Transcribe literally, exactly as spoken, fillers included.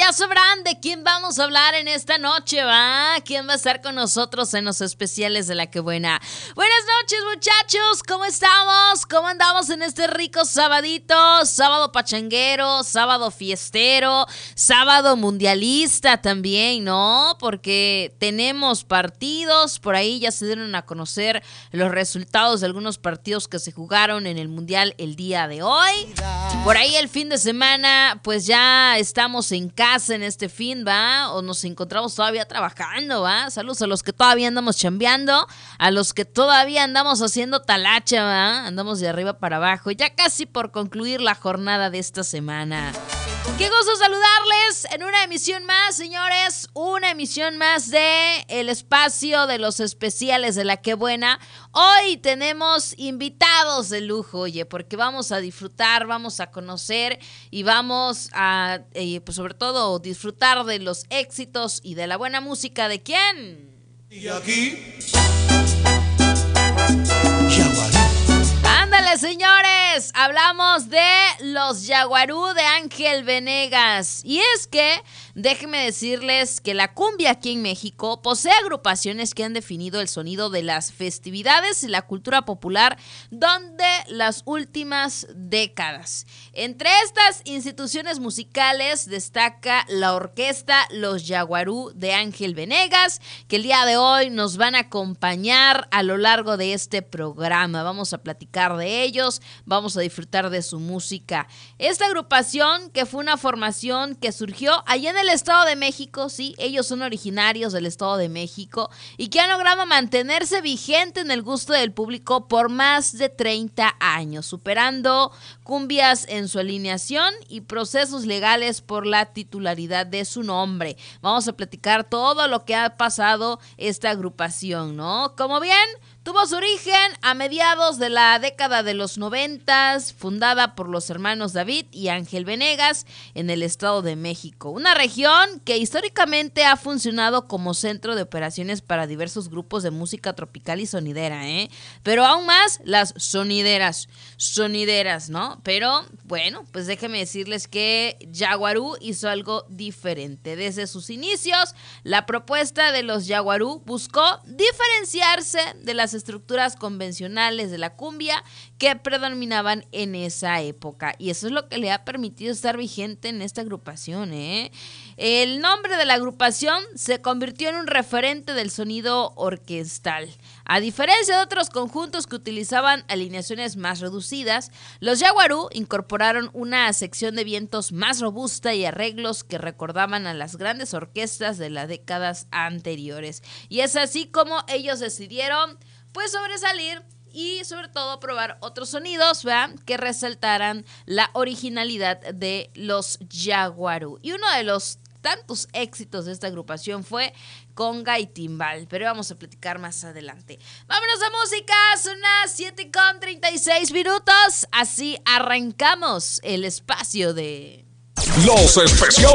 ya sabrán de quién vamos a hablar en esta noche, ¿va? ¿Quién va a estar con nosotros en los especiales de La Que Buena? Buenas noches, muchachos, ¿cómo estamos? ¿Cómo andamos en este rico sabadito? Sábado pachanguero, sábado fiestero, sábado mundialista también, ¿no? Porque tenemos partidos, por ahí ya se dieron a conocer los resultados de algunos partidos que se jugaron en el mundial el día de hoy. Por ahí el fin de semana, pues ya estamos en casa en este fin, ¿va? O nos encontramos todavía trabajando, ¿va? Saludos a los que todavía andamos chambeando, a los que todavía andamos haciendo talacha, ¿va? Andamos de arriba para abajo, ya casi por concluir la jornada de esta semana. Qué gusto saludarles en una emisión más, señores, una emisión más de el espacio de los especiales de La Que Buena. Hoy tenemos invitados de lujo, oye, porque vamos a disfrutar, vamos a conocer y vamos a, eh, pues sobre todo, disfrutar de los éxitos y de la buena música. ¿De quién? Y aquí... Ándale, señores, hablamos de los Yaguarú de Ángel Venegas. Y es que, déjenme decirles que la cumbia aquí en México posee agrupaciones que han definido el sonido de las festividades y la cultura popular durante las últimas décadas. Entre estas instituciones musicales destaca la orquesta Los Yaguarú de Ángel Venegas, que el día de hoy nos van a acompañar a lo largo de este programa. Vamos a platicar de ellos, vamos a disfrutar de su música. Esta agrupación, que fue una formación que surgió allá en el Estado de México, sí, ellos son originarios del Estado de México y que han logrado mantenerse vigente en el gusto del público por más de treinta años, superando cumbias en su alineación y procesos legales por la titularidad de su nombre. Vamos a platicar todo lo que ha pasado esta agrupación, ¿no? Como bien, tuvo su origen a mediados de la década de los noventas, fundada por los hermanos David y Ángel Venegas en el Estado de México, una región que históricamente ha funcionado como centro de operaciones para diversos grupos de música tropical y sonidera, ¿eh? Pero aún más las sonideras, sonideras, ¿no? Pero bueno, pues déjenme decirles que Yaguarú hizo algo diferente. Desde sus inicios, la propuesta de los Yaguarú buscó diferenciarse de las estructuras convencionales de la cumbia que predominaban en esa época, y eso es lo que le ha permitido estar vigente en esta agrupación, ¿eh? El nombre de la agrupación se convirtió en un referente del sonido orquestal. A diferencia de otros conjuntos que utilizaban alineaciones más reducidas, los Yaguarú incorporaron una sección de vientos más robusta y arreglos que recordaban a las grandes orquestas de las décadas anteriores. Y es así como ellos decidieron pues sobresalir y sobre todo probar otros sonidos, ¿verdad?, que resaltaran la originalidad de los Yaguarú. Y uno de los tantos éxitos de esta agrupación fue Conga y Timbal, pero vamos a platicar más adelante. Vámonos a música, son las siete con treinta y seis minutos, así arrancamos el espacio de... Los especiales.